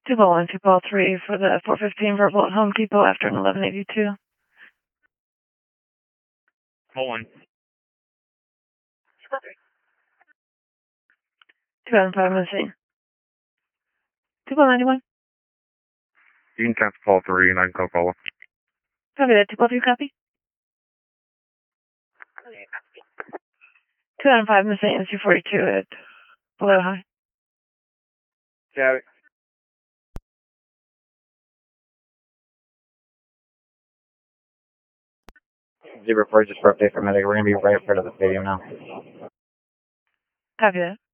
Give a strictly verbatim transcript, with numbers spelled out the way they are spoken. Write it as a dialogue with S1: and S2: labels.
S1: two ball one, two ball three for the four fifteen verbal at Home Depot after an eleven eighty-two.
S2: Ball one.
S1: two thousand five missing. two ball ninety-one.
S2: You can cancel call three and I can call call.
S1: Copy that. two ball three, copy. two thousand five missing, two forty-two at Below High.
S2: Got it.
S3: Zebra four, just for update for medic. We're going to be right in front of the stadium now.
S1: Copy that.